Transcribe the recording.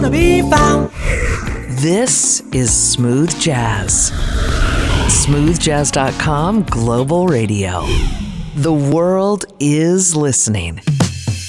be found. This is Smooth Jazz. SmoothJazz.com Global Radio. The world is listening.